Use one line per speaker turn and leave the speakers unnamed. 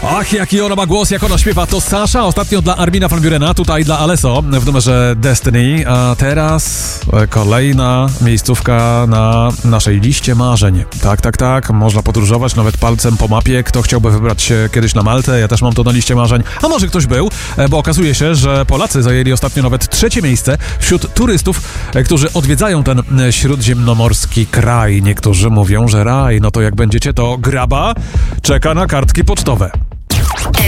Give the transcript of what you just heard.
Ach, jaki ona ma głos, jak ona śpiewa. To Sasha, ostatnio dla Armina van Burena, tutaj dla Alesso w numerze Destiny, a teraz kolejna miejscówka na naszej liście marzeń. Tak, można podróżować nawet palcem po mapie. Kto chciałby wybrać się kiedyś na Maltę? Ja też mam to na liście marzeń. A może ktoś był, bo okazuje się, że Polacy zajęli ostatnio nawet 3. miejsce wśród turystów, którzy odwiedzają ten śródziemnomorski kraj. Niektórzy mówią, że raj. No to jak będziecie, to graba czeka na kartki pocztowe.